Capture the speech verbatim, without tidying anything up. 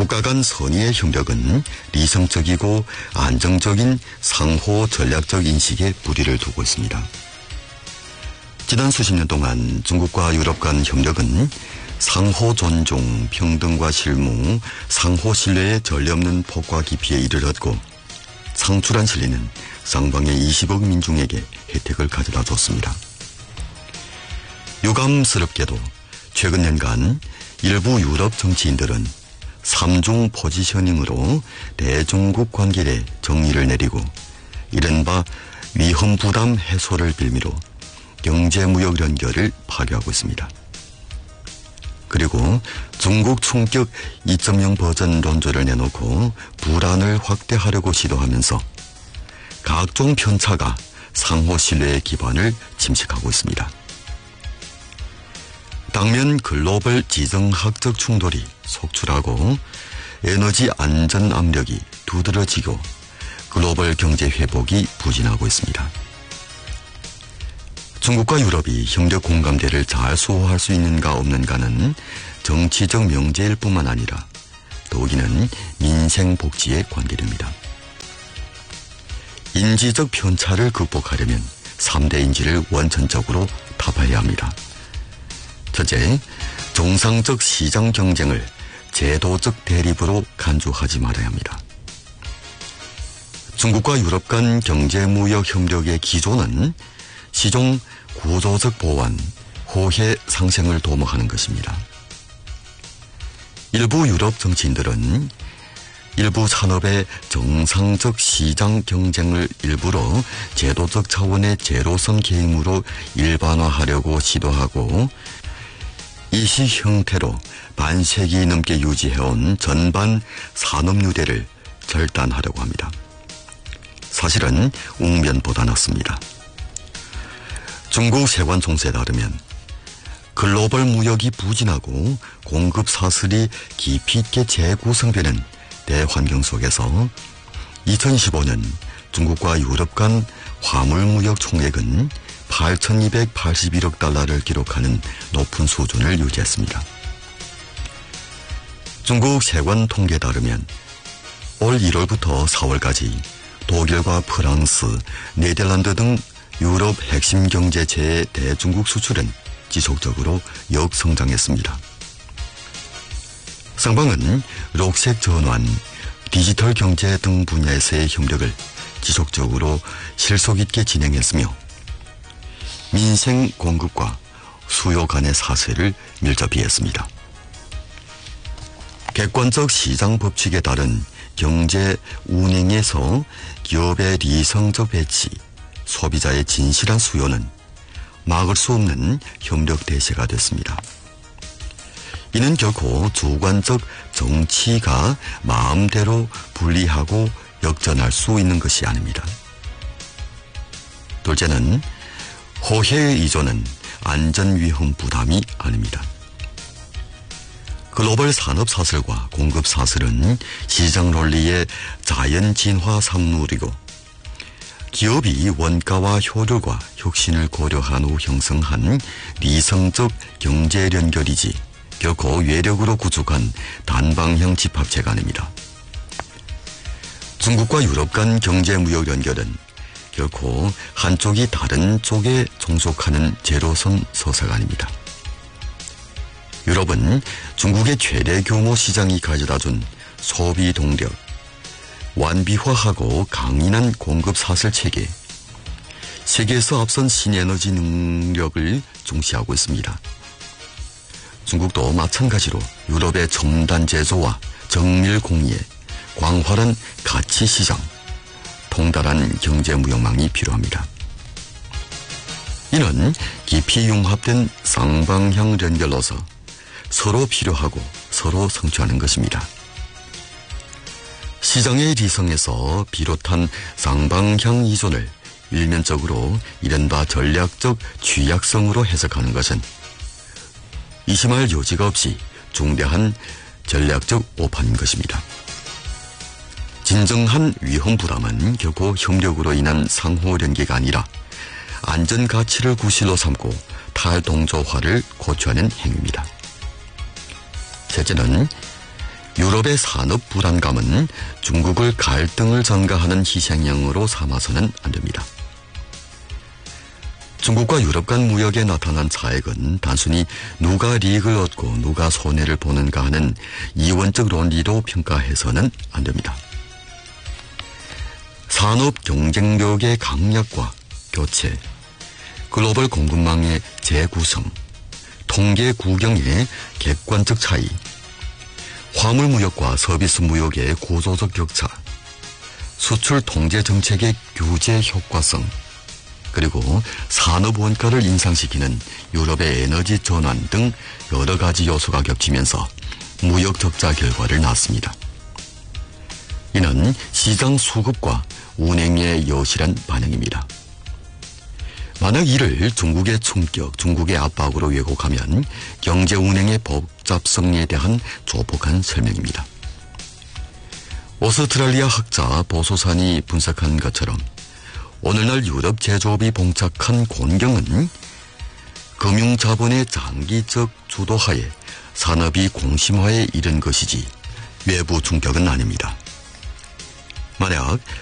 국가 간 선의의 협력은理想적이고 안정적인 상호 전략적 인식에 뿌리를 두고 있습니다. 지난 수십 년 동안 중국과 유럽 간 협력은 상호 존중, 평등과 실무, 상호 신뢰의 전례없는 폭과 깊이에 이르렀고 상출한 진리는 쌍방의 이십억 민중에게 혜택을 가져다 줬습니다. 유감스럽게도 최근 년간 일부 유럽 정치인들은 삼중 포지셔닝으로 대중국 관계에 정의를 내리고 이른바 위험 부담 해소를 빌미로 경제무역 연결을 파괴하고 있습니다. 그리고 중국 충격 이 점 영 버전論조를 내놓고 불안을 확대하려고 시도하면서 각종 편차가 상호 신뢰의 기반을 침식하고 있습니다. 당면 글로벌 지정학적 충돌이 속출하고 에너지 안전 압력이 두드러지고 글로벌 경제 회복이 부진하고 있습니다. 중국과 유럽이 협력 공감대를 잘 수호할 수 있는가 없는가는 정치적 명제일 뿐만 아니라 더욱이는 민생 복지에 관계됩니다. 인지적 편차를 극복하려면 삼 대 인지를 원천적으로 타파해야 합니다. 첫째, 정상적 시장 경쟁을 제도적 대립으로 간주하지 말아야 합니다. 중국과 유럽 간 경제무역 협력의 기조는 시종 구조적 보완, 호혜 상생을 도모하는 것입니다. 일부 유럽 정치인들은 일부 산업의 정상적 시장 경쟁을 일부러 제도적 차원의 제로성 계획으로 일반화하려고 시도하고 이시 형태로 반세기 넘게 유지해온 전반 산업유대를 절단하려고 합니다. 사실은 웅변보다 낫습니다. 중국 세관 총수에 따르면 글로벌 무역이 부진하고 공급 사슬이 깊이 있게 재구성되는 대환경 속에서 이천십오 년 중국과 유럽 간 화물무역 총액은 팔천이백팔십일억 달러를 기록하는 높은 수준을 유지했습니다. 중국 세관 통계에 따르면 올 일월부터 사월까지 독일과 프랑스, 네덜란드 등 유럽 핵심 경제체의 대중국 수출은 지속적으로 역성장했습니다. 쌍방은 녹색 전환, 디지털 경제 등 분야에서의 협력을 지속적으로 실속 있게 진행했으며 민생 공급과 수요 간의 사슬을 밀접히 했습니다. 객관적 시장 법칙에 따른 경제 운행에서 기업의 리성적 배치, 소비자의 진실한 수요는 막을 수 없는 협력 대세가 됐습니다. 이는 결코 주관적 정치가 마음대로 분리하고 역전할 수 있는 것이 아닙니다. 둘째는 호혜의 이조는 안전위험 부담이 아닙니다. 글로벌 산업 사슬과 공급 사슬은 시장 논리의 자연 진화 산물이고 기업이 원가와 효율과 혁신을 고려한 후 형성한 리성적 경제 연결이지 결코 외력으로 구축한 단방향 집합체가 아닙니다. 중국과 유럽 간 경제무역 연결은 결코 한쪽이 다른 쪽에 종속하는 제로선 서사가 아닙니다. 유럽은 중국의 최대 규모 시장이 가져다준 소비 동력, 완비화하고 강인한 공급 사슬 체계, 세계에서 앞선 신에너지 능력을 중시하고 있습니다. 중국도 마찬가지로 유럽의 첨단 제조와 정밀 공예, 광활한 가치 시장, 통달한 경제무역망이 필요합니다. 이는 깊이 융합된 쌍방향 연결로서 서로 필요하고 서로 성취하는 것입니다. 시장의 리성에서 비롯한 쌍방향 이존을 일면적으로 이른바 전략적 취약성으로 해석하는 것은 의심할 여지가 없이 중대한 전략적 오판인 것입니다. 진정한 위험 부담은 결코 협력으로 인한 상호 연계가 아니라 안전 가치를 구실로 삼고 탈동조화를 고취하는 행위입니다. 셋째는 유럽의 산업 불안감은 중국을 갈등을 전가하는 희생양으로 삼아서는 안 됩니다. 중국과 유럽 간 무역에 나타난 차액은 단순히 누가 이익을 얻고 누가 손해를 보는가 하는 이원적 논리로 평가해서는 안 됩니다. 산업 경쟁력의 강약과 교체, 글로벌 공급망의 재구성, 통계 구경의 객관적 차이, 화물 무역과 서비스 무역의 구조적 격차, 수출 통제 정책의 규제 효과성, 그리고 산업 원가를 인상시키는 유럽의 에너지 전환 등 여러 가지 요소가 겹치면서 무역 적자 결과를 낳았습니다. 이는 시장 수급과 운행의 여실한 반영입니다. 만약 이를 중국의 충격, 중국의 압박으로 왜곡하면 경제 운행의 복잡성에 대한 조폭한 설명입니다. 오스트랄리아 학자 보소산이 분석한 것처럼 오늘날 유럽 제조업이 봉착한 곤경은 금융자본의 장기적 주도하에 산업이 공심화에 이른 것이지 외부 충격은 아닙니다. 만약